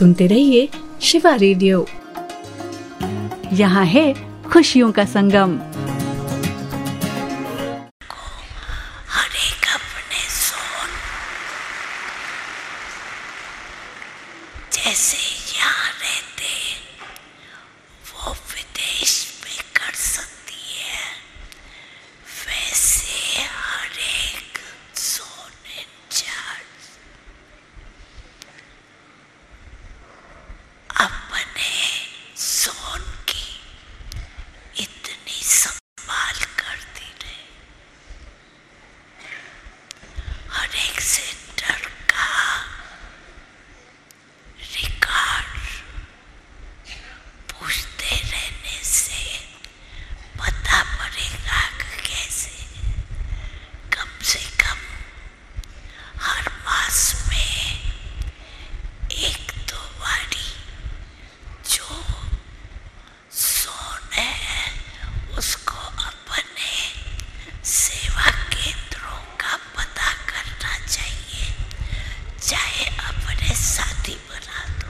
सुनते रहिए शिवा रेडियो। यहाँ है खुशियों का संगम। जैसे यहाँ रहते वो विदेश में कर सकती है, वैसे हर एक जोन इंचार्ज अपने जोन की इतनी संभाल करती रहे। हर एक सेक्टर का पूछते रहने से पता पड़ेगा कि कैसे कम से कम हर मास में एक दो बारी जो जोन है उसको अपने सेवा केंद्रों का पता करना चाहिए। चाहे अपने साथी बना दो,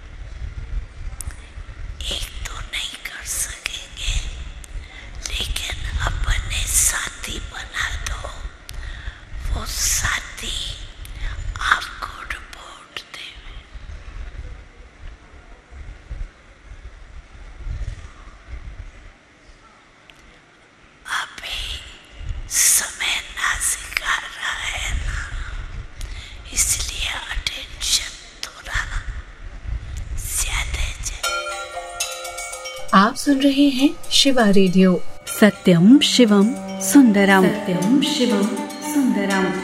एक तो नहीं कर सकेंगे, लेकिन अपने साथी बना दो। वो साथी आपको रिपोर्ट देवे। अभी समय नाजुक आ रहा है ना, इसलिए अटेंशन थोड़ा ज्यादा चाहिए। आप सुन रहे हैं शिवा रेडियो। सत्यम शिवम सुंदरम। सत्यम शिवम सुंदरम।